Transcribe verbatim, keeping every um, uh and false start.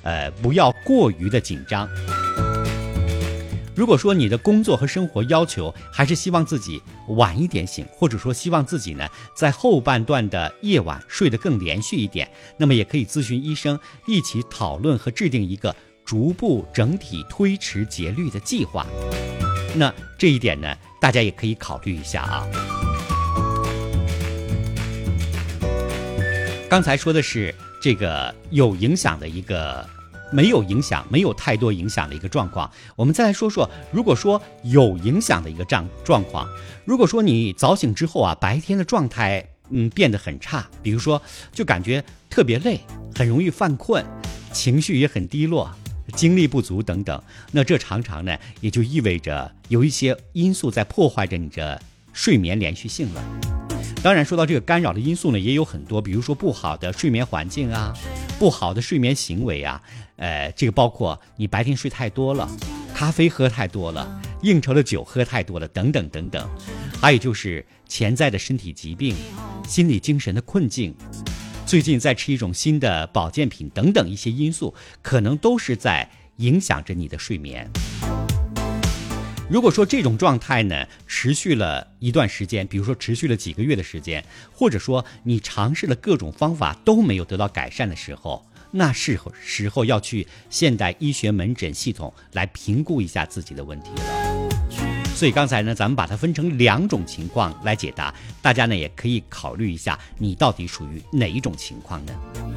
呃，不要过于的紧张。如果说你的工作和生活要求还是希望自己晚一点醒，或者说希望自己呢在后半段的夜晚睡得更连续一点，那么也可以咨询医生，一起讨论和制定一个逐步整体推迟节律的计划。那这一点呢，大家也可以考虑一下啊。刚才说的是这个有影响的一个，没有影响，没有太多影响的一个状况。我们再来说说，如果说有影响的一个状状况，如果说你早醒之后啊，白天的状态嗯变得很差，比如说就感觉特别累，很容易犯困，情绪也很低落，精力不足等等，那这常常呢也就意味着有一些因素在破坏着你的睡眠连续性了。当然说到这个干扰的因素呢，也有很多，比如说不好的睡眠环境啊，不好的睡眠行为啊，呃，这个包括你白天睡太多了，咖啡喝太多了，应酬的酒喝太多了，等等等等。还有就是潜在的身体疾病、心理精神的困境，最近在吃一种新的保健品等等一些因素，可能都是在影响着你的睡眠。如果说这种状态呢持续了一段时间，比如说持续了几个月的时间，或者说你尝试了各种方法都没有得到改善的时候，那是时候要去现代医学门诊系统来评估一下自己的问题了。所以刚才呢咱们把它分成两种情况来解答，大家呢也可以考虑一下你到底属于哪一种情况呢？